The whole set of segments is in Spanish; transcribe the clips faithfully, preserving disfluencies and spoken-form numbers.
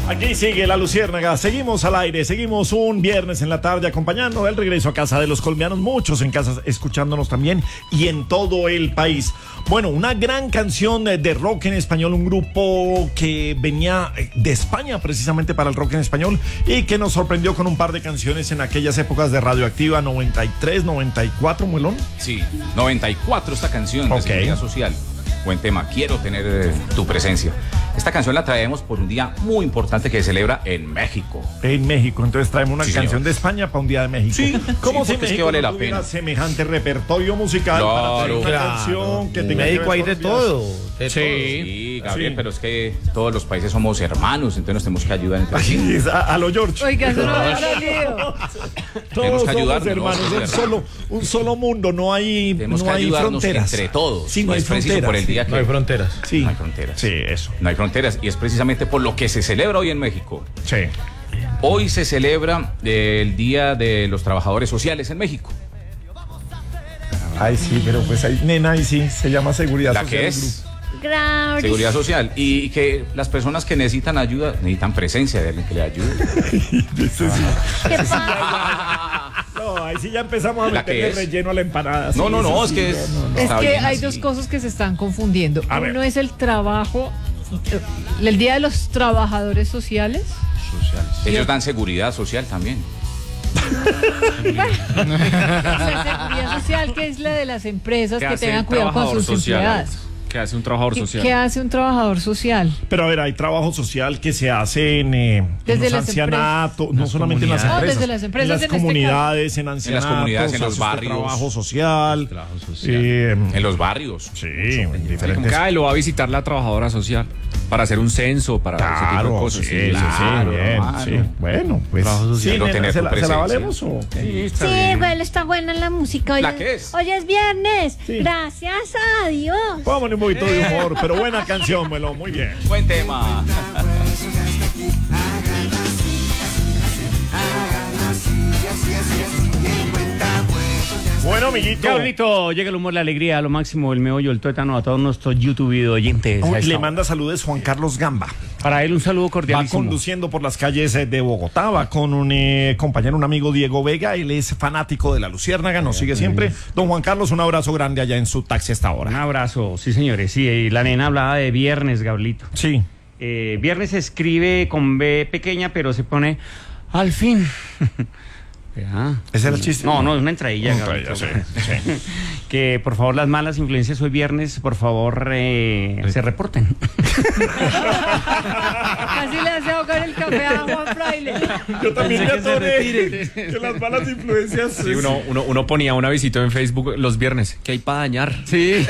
Aquí sigue la Luciérnaga, seguimos al aire, seguimos un viernes en la tarde acompañando el regreso a casa de los colombianos, muchos en casa escuchándonos también y en todo el país. Bueno, una gran canción de rock en español, un grupo que venía de España precisamente para el rock en español y que nos sorprendió con un par de canciones en aquellas épocas de Radioactiva, noventa y tres, noventa y cuatro, Muelón. Sí, noventa y cuatro esta canción de Ok. Seguridad Social. Buen tema, quiero tener eh, tu presencia. Esta canción la traemos por un día muy importante que se celebra en México. En México, entonces traemos una Sí, canción señor. de España para un día de México. Sí, ¿Cómo sí, si porque es que México vale no la tuviera pena. semejante repertorio musical para tener Claro, una claro. canción que En tenga que México ver hay con de los días? todo. De Sí, todo. sí, Gabriel, Sí. pero es que todos los países somos hermanos, entonces nos tenemos que ayudar entre sí. Ay, es a, a lo George. Oiga, eso no va a lío. Todos Tenemos que somos ayudarnos, hermanos, ¿no? un solo, un solo mundo, no hay, Tenemos no que hay ayudarnos fronteras. entre todos. Sí, no hay es preciso fronteras. por el día que No hay fronteras. Sí. No hay fronteras. Sí, eso. No hay fronteras y es precisamente por lo que se celebra hoy en México. Sí. Hoy se celebra eh, el Día de los Trabajadores Sociales en México. Ay, sí, pero pues ahí, nena, ahí sí, se llama seguridad La social que el es Gracias. Seguridad Social. Y que las personas que necesitan ayuda necesitan presencia de alguien que le ayude. grupo. Ese sí. ¿Qué pasa? No, ahí sí ya empezamos a ¿La que meterle es? relleno a la empanada. No, Sí, no, no, sí, es que sí, es- no, no, no. Es Está que bien hay así. dos cosas que se están confundiendo. A ver. Uno es el trabajo, eh, el Día de los Trabajadores Sociales. Ellos dan seguridad social también. La seguridad social, que es la de las empresas ¿Qué que hace tengan un cuidado con trabajador sus social? empleadas. ¿Qué hace un trabajador ¿Qué, social? qué hace un trabajador social? Pero a ver, hay trabajo social que se hace en, eh, en Desde los las ancianatos, no Las solamente en las comunidades. empresas, No, desde las empresas en las en este comunidades, en ancianatos, comunidades, en los hace usted barrios. trabajo social, Trabajo social. eh, En los barrios. sí, en Como diferentes. que ay, lo va a visitar la trabajadora social para hacer un censo, para ese tipo de Claro, cosas. sí, sí, claro, sí, bien, hermano. sí. Bueno, pues Trabajo social. sí, No nena, tener ¿se, tu la, ¿se la presencia. valemos o qué? Sí, está Sí, bien. igual está buena la música. Hoy ¿La es- qué es? Hoy es viernes. Sí. Gracias a Dios. Póngale un poquito de humor, pero buena canción, Melo, muy bien. Buen tema. Bueno, amiguito. Gabrielito, llega el humor, la alegría, a lo máximo, el meollo, el tuétano a todos nuestros YouTube video oyentes. Uy, A esta le hora. manda saludos Juan Carlos Gamba. Para él un saludo Va cordialísimo. conduciendo por las calles eh, de Bogotá, va con un eh, compañero, un amigo Diego Vega, él es fanático de la Luciérnaga, nos sigue siempre. Don Juan Carlos, un abrazo grande allá en su taxi hasta Un ahora. abrazo, sí señores, sí, y la nena hablaba de viernes, Gabrielito. Sí. Eh, viernes se escribe con B pequeña, pero se pone al fin. Ya. ¿Ese era el chiste? No, no, es una entradilla, Una Gabrielito. entradilla, sí, Que por favor las malas influencias hoy viernes, por favor, eh, se reporten. Casi le hace ahogar el café a Juan Fraile. Yo también Pensé me que se atoré retire. que las malas influencias. Sí, uno, uno, uno ponía una visita en Facebook los viernes. ¿Qué hay para dañar? Sí.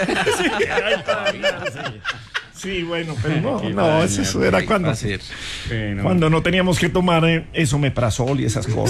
Sí, bueno, pero no, no, eso, eso era cuando, Hacer. Bueno. cuando no teníamos que tomar eh, esomeprazol y esas cosas.